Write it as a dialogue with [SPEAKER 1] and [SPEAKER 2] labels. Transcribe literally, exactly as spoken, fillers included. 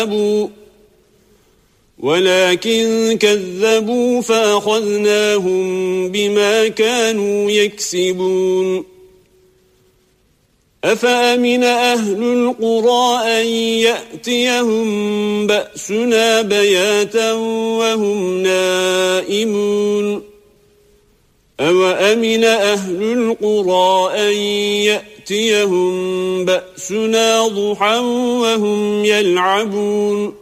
[SPEAKER 1] ولكن كذبوا فأخذناهم بما كانوا يكسبون أفأمن أهل القرى أن يأتيهم بأسنا بياتا وهم نائمون أوأمن أهل القرى أن يأتيهم بأسنا ضحى وهم يلعبون